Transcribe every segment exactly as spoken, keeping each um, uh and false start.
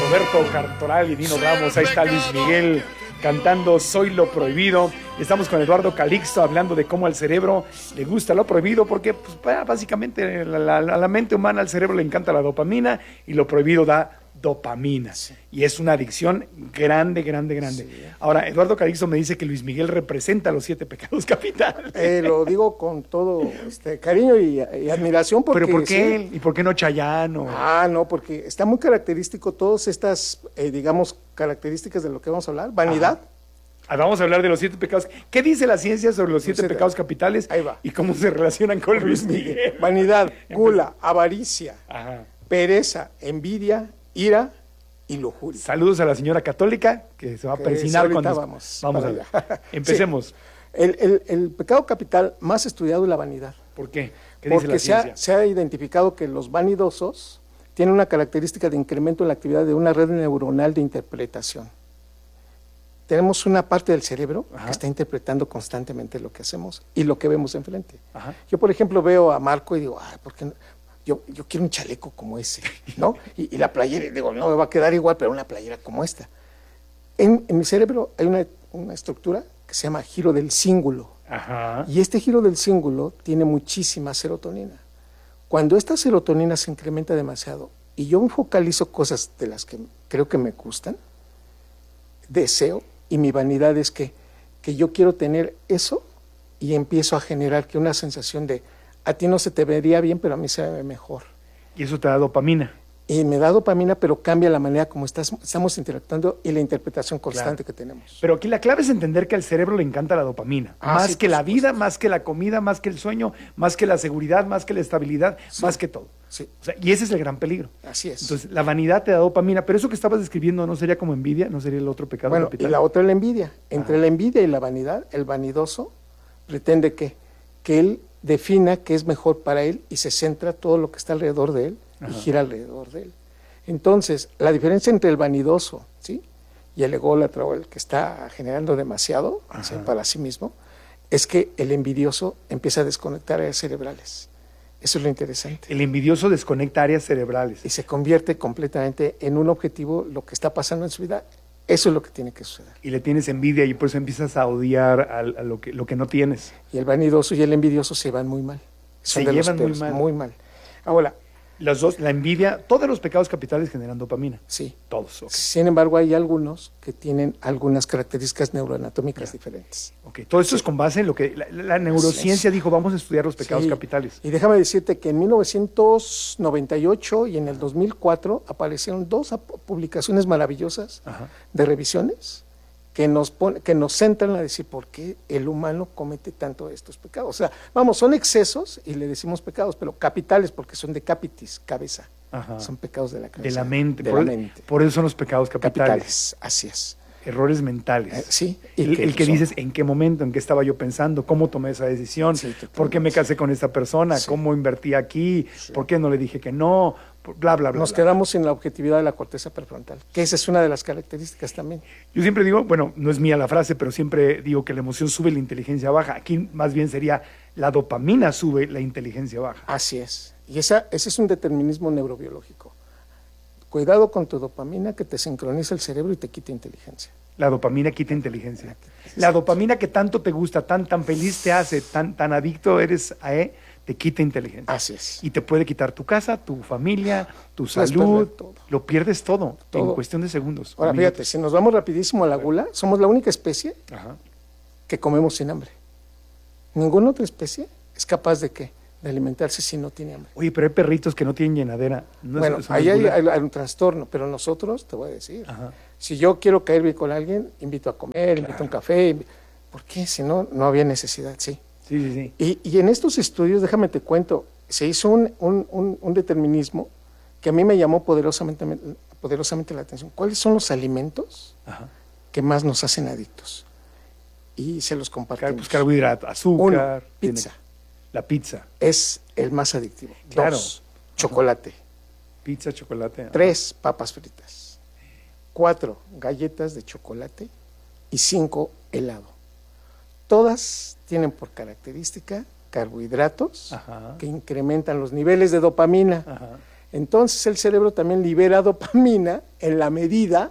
Roberto Cartoral y Dino Ramos. Ahí está Luis Miguel cantando Soy lo prohibido. Estamos con Eduardo Calixto hablando de cómo al cerebro le gusta lo prohibido, porque pues, básicamente a la, la, la mente humana, al cerebro le encanta la dopamina, y lo prohibido da dopamina. Sí. Y es una adicción grande, grande, grande. Sí. Ahora, Eduardo Calixto me dice que Luis Miguel representa los siete pecados capitales. Eh, lo digo con todo este, cariño y, y admiración. Porque, ¿pero por qué? Sí. ¿Y por qué no Chayanne? Ah, no, porque está muy característico todas estas, eh, digamos, características de lo que vamos a hablar. Vanidad. Ah, vamos a hablar de los siete pecados. ¿Qué dice la ciencia sobre los siete, siete pecados capitales? Ahí va. Y cómo se relacionan con Luis Miguel. Vanidad, gula, avaricia, Ajá. pereza, envidia, ira y lujuria. Saludos a la señora católica que se va a persinar cuando vamos, vamos a ver. Empecemos. Sí. El, el, el pecado capital más estudiado es la vanidad. ¿Por qué? ¿Qué Porque dice la se, ha, se ha identificado que los vanidosos tienen una característica de incremento en la actividad de una red neuronal de interpretación. Tenemos una parte del cerebro Ajá. que está interpretando constantemente lo que hacemos y lo que vemos enfrente. Ajá. Yo, por ejemplo, veo a Marco y digo, ay, ¿por qué no? Yo, yo quiero un chaleco como ese, ¿no? Y, y la playera, digo, no me va a quedar igual, pero una playera como esta. En, en mi cerebro hay una, una estructura que se llama giro del cíngulo. Ajá. Y este giro del cíngulo tiene muchísima serotonina. Cuando esta serotonina se incrementa demasiado y yo focalizo cosas de las que creo que me gustan, deseo, y mi vanidad es que, que yo quiero tener eso y empiezo a generar que una sensación de a ti no se te vería bien, pero a mí se me ve mejor. Y eso te da dopamina. Y me da dopamina, pero cambia la manera como estás, estamos interactuando y la interpretación constante claro. que tenemos. Pero aquí la clave es entender que al cerebro le encanta la dopamina. Ah, más sí, que la vida, más que la comida, más que el sueño, más que la seguridad, más que la estabilidad, sí. más que todo. Sí. O sea, y ese es el gran peligro. Así es. Entonces, la vanidad te da dopamina, pero eso que estabas describiendo ¿no sería como envidia? ¿No sería el otro pecado bueno, capital? Y la otra es la envidia. Entre ah. la envidia y la vanidad, el vanidoso pretende que, que él defina qué es mejor para él y se centra todo lo que está alrededor de él Ajá. y gira alrededor de él. Entonces, la diferencia entre el vanidoso, ¿sí? y el ególatra o el que está generando demasiado ¿sí? para sí mismo, es que el envidioso empieza a desconectar áreas cerebrales. Eso es lo interesante. El envidioso desconecta áreas cerebrales. Y se convierte completamente en un objetivo lo que está pasando en su vida. Eso es lo que tiene que suceder. Y le tienes envidia y por eso empiezas a odiar a, a lo, que, lo que no tienes. Y el vanidoso y el envidioso se van muy mal. Son se de llevan los peores, muy mal. Muy mal. Ahora, Las dos, la envidia, todos los pecados capitales generan dopamina. Sí. Todos. Okay. Sin embargo, hay algunos que tienen algunas características neuroanatómicas yeah. diferentes. Ok, todo esto sí. es con base en lo que la, la neurociencia dijo, vamos a estudiar los pecados sí. capitales. Y déjame decirte que en mil novecientos noventa y ocho y en el dos mil cuatro aparecieron dos publicaciones maravillosas Ajá. de revisiones que nos, pone, que nos centran a decir por qué el humano comete tanto estos pecados. O sea, vamos, son excesos y le decimos pecados, pero capitales porque son de capitis, cabeza. Ajá. Son pecados de la cabeza. De la mente. De por, la mente. Por eso son los pecados capitales. Capitales, así es. Errores mentales. Eh, sí. Y el que, el que son... dices, ¿en qué momento? ¿En qué estaba yo pensando? ¿Cómo tomé esa decisión? Sí, ¿por qué me casé con esta persona? Sí. ¿Cómo invertí aquí? Sí. ¿Por qué no le dije que no? Bla, bla, bla. Nos bla. quedamos sin la objetividad de la corteza prefrontal, que esa es una de las características también. Yo siempre digo, bueno, no es mía la frase, pero siempre digo que la emoción sube, la inteligencia baja. Aquí más bien sería la dopamina sube, la inteligencia baja. Así es. Y esa, ese es un determinismo neurobiológico. Cuidado con tu dopamina que te sincroniza el cerebro y te quita inteligencia. La dopamina quita inteligencia. La dopamina que tanto te gusta, tan, tan feliz te hace, tan, tan adicto eres a él, te quita inteligencia. Así es. Y te puede quitar tu casa, tu familia, tu salud. Todo. Lo pierdes todo, todo en cuestión de segundos. Ahora, fíjate, si nos vamos rapidísimo a la gula, somos la única especie Ajá. que comemos sin hambre. Ninguna otra especie es capaz de ¿qué? De alimentarse si no tiene hambre. Oye, pero hay perritos que no tienen llenadera. ¿No bueno, es, ahí hay, hay, hay un trastorno, pero nosotros, te voy a decir, Ajá. si yo quiero caer bien con alguien, invito a comer, claro. invito a un café. ¿Por qué? Si no, no había necesidad, sí. Sí, sí, sí. Y, y en estos estudios, déjame te cuento, se hizo un, un, un, un determinismo que a mí me llamó poderosamente, poderosamente la atención. ¿Cuáles son los alimentos Ajá. que más nos hacen adictos? Y se los compartimos. Pues carbohidrato, azúcar. Uno, pizza. Tiene, la pizza. Es el más adictivo. Claro. Dos, chocolate. Pizza, chocolate. Ajá. Tres, papas fritas. Cuatro, galletas de chocolate. Y cinco, helado. Todas tienen por característica carbohidratos Ajá. que incrementan los niveles de dopamina. Ajá. Entonces el cerebro también libera dopamina en la medida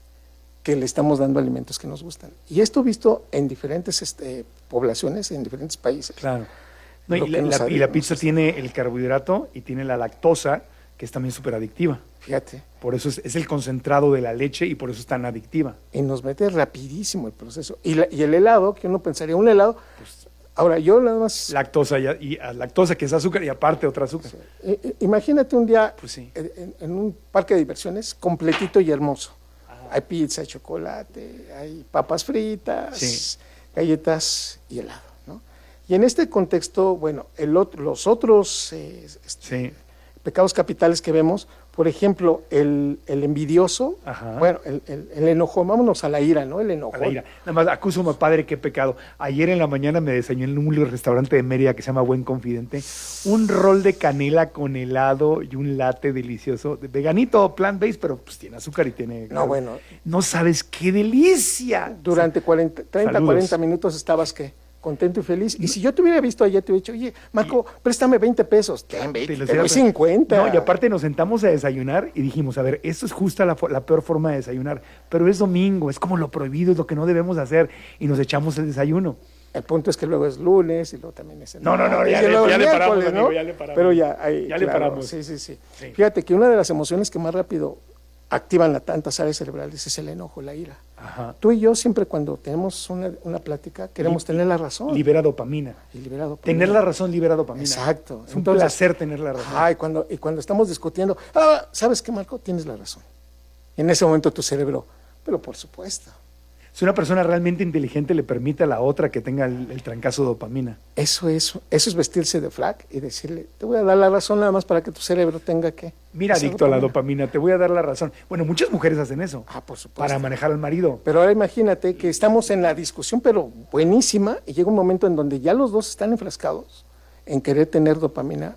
que le estamos dando alimentos que nos gustan. Y esto visto en diferentes este, poblaciones, en diferentes países. Claro. No, y, la, no la, y la pizza tiene el carbohidrato y tiene la lactosa, que es también súper adictiva. Fíjate. Por eso es, es el concentrado de la leche y por eso es tan adictiva. Y nos mete rapidísimo el proceso. Y, la, y el helado, que uno pensaría, un helado... Pues, ahora, yo nada más... Lactosa, y, y lactosa, que es azúcar, y aparte otra azúcar. Sí. I, imagínate un día pues sí. en, en un parque de diversiones completito y hermoso. Ah. Hay pizza, hay chocolate, hay papas fritas, sí. galletas y helado, ¿no? Y en este contexto, bueno, el otro, los otros eh, este, sí. pecados capitales que vemos, por ejemplo, el, el envidioso, Ajá. bueno, el, el, el enojo, vámonos a la ira, ¿no? El enojo. La ira. Nada más, acuso a mi padre, qué pecado. Ayer en la mañana me desayuné en un restaurante de Mérida que se llama Buen Confidente, un rol de canela con helado y un latte delicioso, de veganito, plant-based, pero pues tiene azúcar y tiene... No, bueno. No sabes qué delicia. Durante cuarenta, treinta, Saludos. cuarenta minutos estabas, ¿qué? Contento y feliz. Y si yo te hubiera visto ayer, te hubiera dicho, oye, Marco, y, préstame veinte pesos. Ten veinte, te, te doy cincuenta. No, y aparte nos sentamos a desayunar y dijimos, a ver, esto es justa la, la peor forma de desayunar, pero es domingo, es como lo prohibido, es lo que no debemos hacer, y nos echamos el desayuno. El punto es que luego es lunes y luego también es... El no, no, no, ya, le, ya, le paramos, ¿no? amigo, ya le paramos. Pero ya, ahí, ya claro, le paramos. Sí, sí, sí, sí. Fíjate que una de las emociones que más rápido activan las tantas áreas cerebrales es el enojo, la ira. Ajá. Tú y yo siempre cuando tenemos una, una plática queremos y, tener la razón. Libera dopamina. Y libera dopamina. Tener la razón libera dopamina. Exacto. Es un Entonces, placer tener la razón. Ah, y cuando, y cuando estamos discutiendo, ah, ¿sabes qué, Marco? Tienes la razón. Y en ese momento tu cerebro, pero por supuesto. Si una persona realmente inteligente le permite a la otra que tenga el, el trancazo de dopamina. Eso es, eso es vestirse de frac y decirle, te voy a dar la razón nada más para que tu cerebro tenga que... Mira, adicto dopamina. a la dopamina, te voy a dar la razón. Bueno, muchas mujeres hacen eso. Ah, por supuesto. Para manejar al marido. Pero ahora imagínate que estamos en la discusión, pero buenísima, y llega un momento en donde ya los dos están enfrascados en querer tener dopamina,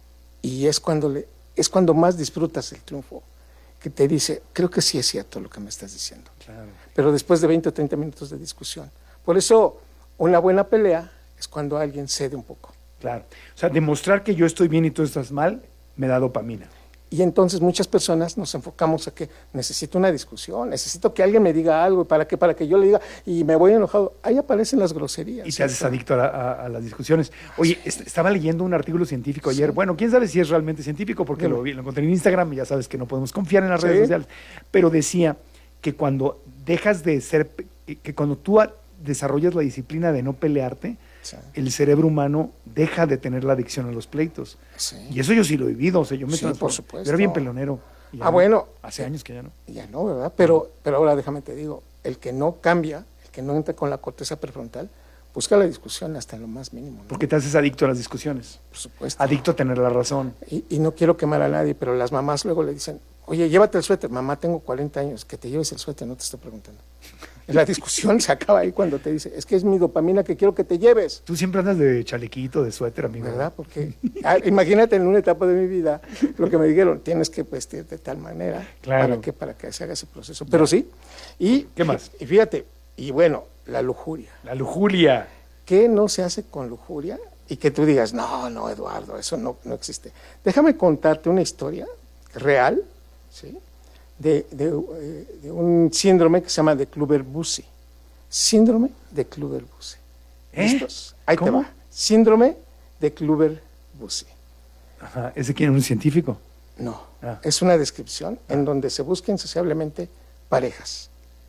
y es cuando, le, es cuando más disfrutas el triunfo, que te dice, creo que sí es cierto lo que me estás diciendo. Claro. Pero después de veinte o treinta minutos de discusión. Por eso, una buena pelea es cuando alguien cede un poco. Claro. O sea, demostrar que yo estoy bien y tú estás mal, me da dopamina. Y entonces muchas personas nos enfocamos a que necesito una discusión, necesito que alguien me diga algo, ¿para qué? Para que yo le diga, y me voy enojado. Ahí aparecen las groserías. Y te haces adicto a, la, a, a las discusiones. Oye, est estaba leyendo un artículo científico ayer. Sí. Bueno, quién sabe si es realmente científico, porque lo, lo encontré en Instagram y ya sabes que no podemos confiar en las sí. redes sociales. Pero decía que cuando dejas de ser, que cuando tú desarrollas la disciplina de no pelearte, sí. el cerebro humano deja de tener la adicción a los pleitos. Sí. Y eso yo sí lo he vivido. O sea, yo me sí, por supuesto. Yo era bien pelonero. Ah, no, bueno. Hace años que ya no. Ya no, ¿verdad? Pero, pero ahora déjame te digo, el que no cambia, el que no entra con la corteza prefrontal, busca la discusión hasta lo más mínimo, ¿no? Porque te haces adicto a las discusiones. Por supuesto. Adicto a tener la razón. Y, y no quiero quemar a nadie, pero las mamás luego le dicen, oye, llévate el suéter. Mamá, tengo cuarenta años, que te lleves el suéter, no te estoy preguntando. La discusión se acaba ahí cuando te dice, es que es mi dopamina que quiero que te lleves. Tú siempre andas de chalequito, de suéter, amigo. ¿Verdad? Porque ah, imagínate en una etapa de mi vida lo que me dijeron, tienes que vestir de tal manera claro. para que para que se haga ese proceso. Pero sí. Y, ¿qué más? Y fíjate, y bueno, la lujuria. La lujuria. ¿Qué no se hace con lujuria? Y que tú digas, no, no, Eduardo, eso no, no existe. Déjame contarte una historia real, ¿sí? De, de, de un síndrome que se llama de Kluver-Bucy. Síndrome de Kluver-Bucy. ¿Eh? ¿Listos? Ahí ¿Cómo? te va. Síndrome de Kluver-Bucy. Ajá. ¿Ese quién es un científico? No. Ah. Es una descripción ah. en donde se busca insaciablemente parejas.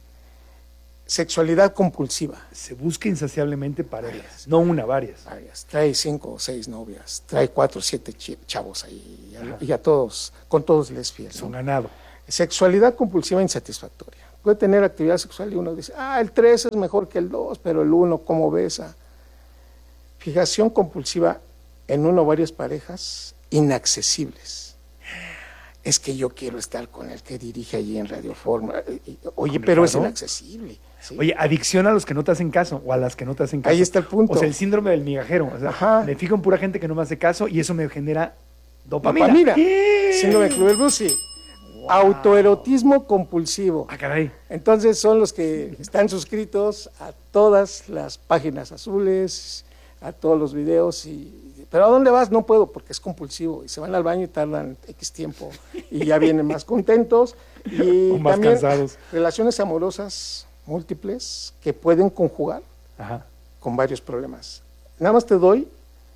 Sexualidad compulsiva. Se busca insaciablemente parejas. Varias. No una, varias. Varias. Trae cinco o seis novias. Trae cuatro o siete chavos ahí. Y a, y a todos, con todos les fiel. Son ¿no? ganado. Sexualidad compulsiva insatisfactoria. Puede tener actividad sexual y uno dice, ah, el tres es mejor que el dos, pero el uno, ¿cómo besa? Fijación compulsiva en uno o varias parejas inaccesibles. Es que yo quiero estar con el que dirige allí en Radio Forma. Oye, pero es inaccesible. ¿Sí? Oye, adicción a los que no te hacen caso o a las que no te hacen caso. Ahí está el punto. O sea, el síndrome del migajero. O sea, Ajá. me fijo en pura gente que no me hace caso y eso me genera dopamina. Dopamina. Síndrome de Kluver-Bucy. Wow. Autoerotismo compulsivo. Ah, caray. Entonces son los que están suscritos a todas las páginas azules, a todos los videos y, pero ¿a dónde vas? No puedo porque es compulsivo y se van al baño y tardan X tiempo y ya vienen más contentos y o más también cansados. Relaciones amorosas múltiples que pueden conjugar Ajá. con varios problemas. Nada más te doy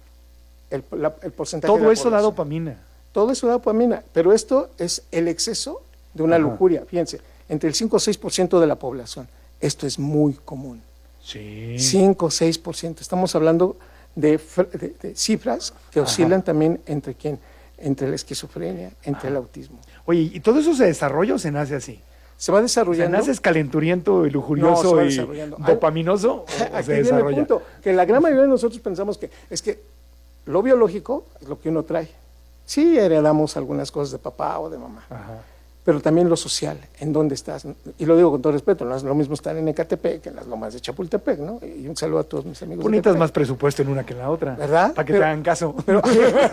el, la, el porcentaje. Todo de la eso da población. dopamina. Todo eso da dopamina, pero esto es el exceso de una Ajá. lujuria. Fíjense, entre el cinco o seis por ciento de la población. Esto es muy común. Sí. cinco o seis por ciento. Estamos hablando de, de, de cifras que oscilan Ajá. también entre quién, entre la esquizofrenia, entre Ajá. el autismo. Oye, ¿y todo eso se desarrolla o se nace así? Se va desarrollando. ¿Se nace calenturiento y lujurioso no, y dopaminoso? Al, o aquí se viene desarrolla? El punto, que la gran mayoría de nosotros pensamos que es que lo biológico es lo que uno trae. Sí heredamos algunas cosas de papá o de mamá. Ajá. Pero también lo social, en dónde estás. Y lo digo con todo respeto, no es lo mismo estar en Ecatepec que en las lomas de Chapultepec, ¿no? Y un saludo a todos mis amigos. Necesitas más presupuesto en una que en la otra. ¿Verdad? Para que pero, te hagan caso. Pero,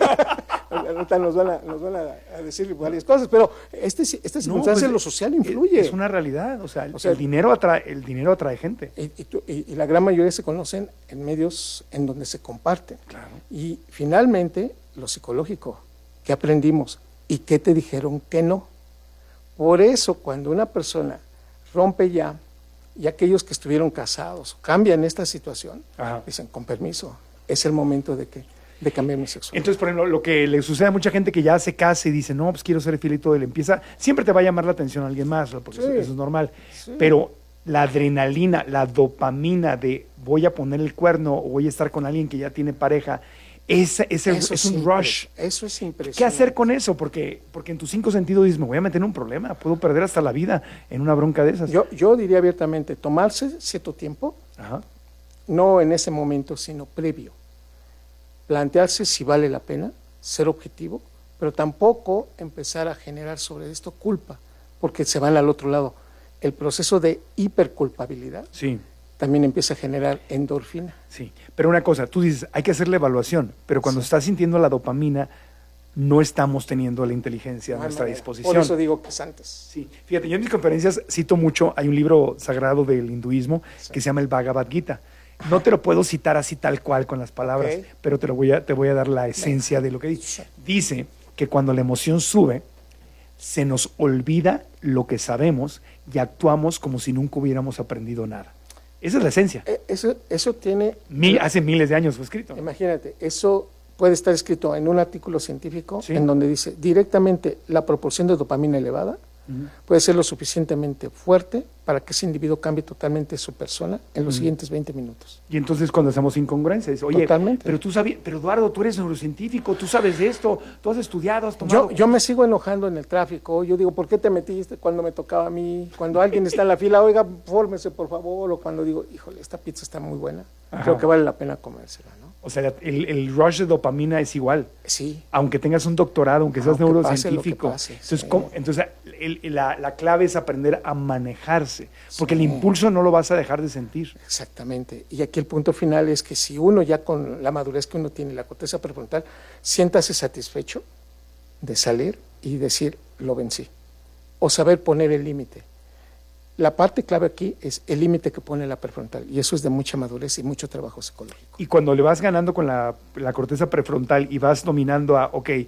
ahorita nos van, a, nos van a decir varias cosas, pero este, esta circunstancia no, pues, lo social influye. Es una realidad, o sea, el, o sea, el, dinero, atrae, el dinero atrae gente. Y, y, y la gran mayoría se conocen en medios en donde se comparten. Claro. Y finalmente, lo psicológico, ¿qué aprendimos? ¿Y qué te dijeron que no? Por eso, cuando una persona rompe ya, y aquellos que estuvieron casados cambian esta situación, Ajá. dicen, con permiso, es el momento de que de cambiar mi sexualidad. Entonces, por ejemplo, lo que le sucede a mucha gente que ya se casa y dice, no, pues quiero ser fiel y todo, y le empieza, siempre te va a llamar la atención a alguien más, porque sí. eso, eso es normal, sí. pero la adrenalina, la dopamina de voy a poner el cuerno o voy a estar con alguien que ya tiene pareja, Es, es, el, es, es un rush. Eso es impresionante. ¿Qué hacer con eso? Porque, porque en tus cinco sentidos dices, me voy a meter en un problema, puedo perder hasta la vida en una bronca de esas. Yo, yo diría abiertamente, tomarse cierto tiempo, Ajá. no en ese momento, sino previo. Plantearse si vale la pena, ser objetivo, pero tampoco empezar a generar sobre esto culpa, porque se van al otro lado. El proceso de hiperculpabilidad. Sí. También empieza a generar endorfina. Sí, pero una cosa, tú dices, hay que hacer la evaluación, pero cuando sí. estás sintiendo la dopamina, no estamos teniendo la inteligencia a nuestra disposición. Por eso digo que es antes. Sí, fíjate, yo en mis conferencias cito mucho, hay un libro sagrado del hinduismo sí. que se llama el Bhagavad Gita. No te lo puedo citar así tal cual con las palabras, okay. pero te, lo voy a, te voy a dar la esencia de lo que dice. Dice que cuando la emoción sube, se nos olvida lo que sabemos y actuamos como si nunca hubiéramos aprendido nada. Esa es la esencia. Eso, eso tiene... Mil, hace miles de años fue escrito. Imagínate, eso puede estar escrito en un artículo científico ¿Sí? en donde dice directamente la proporción de dopamina elevada uh-huh. puede ser lo suficientemente fuerte para que ese individuo cambie totalmente su persona en los uh-huh. siguientes veinte minutos. Y entonces cuando hacemos incongruencias, oye, totalmente. pero tú sabías, pero Eduardo, tú eres neurocientífico, tú sabes de esto, tú has estudiado, has tomado... Yo, yo me sigo enojando en el tráfico, yo digo, ¿por qué te metiste cuando me tocaba a mí? Cuando alguien está en la fila, oiga, fórmese por favor, o cuando digo, híjole, esta pizza está muy buena, Ajá. creo que vale la pena comérsela, ¿no? O sea, el, el rush de dopamina es igual. Sí. Aunque tengas un doctorado, aunque seas aunque neurocientífico. Pase pase, entonces, sí. ¿cómo? entonces el, la, la clave es aprender a manejarse, porque sí. el impulso no lo vas a dejar de sentir. Exactamente. Y aquí el punto final es que si uno ya con la madurez que uno tiene, la corteza prefrontal, siéntase satisfecho de salir y decir, lo vencí. O saber poner el límite. La parte clave aquí es el límite que pone la prefrontal, y eso es de mucha madurez y mucho trabajo psicológico. Y cuando le vas ganando con la, la corteza prefrontal y vas dominando a, ok,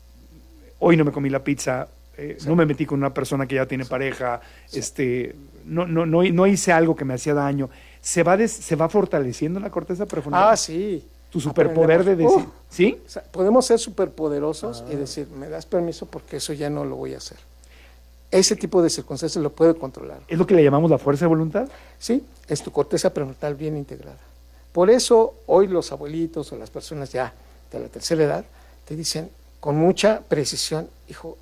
hoy no me comí la pizza, eh, no me metí con una persona que ya tiene sí. pareja, sí. este, no, no, no, no hice algo que me hacía daño, se va, des, se va fortaleciendo la corteza prefrontal. Ah, sí. Tu superpoder de decir, uh, ¿sí? O sea, podemos ser superpoderosos ah. y decir, me das permiso porque eso ya no lo voy a hacer. Ese tipo de circunstancias lo puede controlar. ¿Es lo que le llamamos la fuerza de voluntad? Sí, es tu corteza prefrontal bien integrada. Por eso hoy los abuelitos o las personas ya de la tercera edad te dicen con mucha precisión, hijo,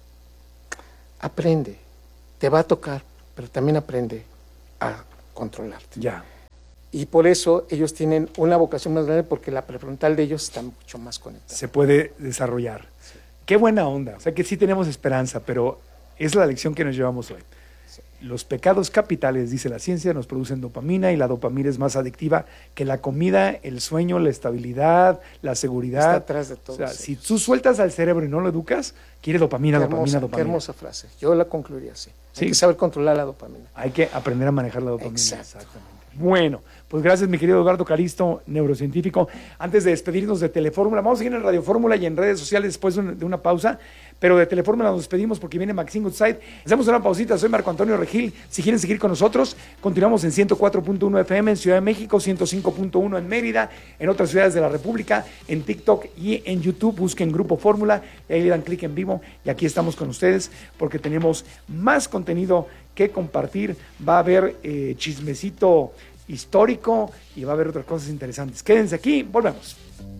aprende, te va a tocar, pero también aprende a controlarte. Ya. Y por eso ellos tienen una vocación más grande porque la prefrontal de ellos está mucho más conectada. Se puede desarrollar. Sí. Qué buena onda. O sea que sí tenemos esperanza, pero es la lección que nos llevamos hoy. Sí. Los pecados capitales, dice la ciencia, nos producen dopamina y la dopamina es más adictiva que la comida, el sueño, la estabilidad, la seguridad. Está atrás de todo. O sea, si tú sueltas al cerebro y no lo educas, quiere dopamina, qué dopamina, hermosa, dopamina. Qué hermosa frase. Yo la concluiría así. Sí. Hay que saber controlar la dopamina. Hay que aprender a manejar la dopamina. Exacto. Exactamente. Bueno, pues gracias, mi querido Eduardo Calisto, neurocientífico. Antes de despedirnos de Telefórmula, vamos a seguir en Radio Fórmula y en redes sociales después de una, de una pausa, pero de Telefórmula nos despedimos porque viene Maxine Goodside. Hacemos una pausita, soy Marco Antonio Regil. Si quieren seguir con nosotros, continuamos en ciento cuatro punto uno F M en Ciudad de México, ciento cinco punto uno en Mérida, en otras ciudades de la República, en TikTok y en YouTube. Busquen Grupo Fórmula y ahí le dan clic en vivo y aquí estamos con ustedes porque tenemos más contenido que compartir. Va a haber eh, chismecito histórico y va a haber otras cosas interesantes. Quédense aquí, volvemos.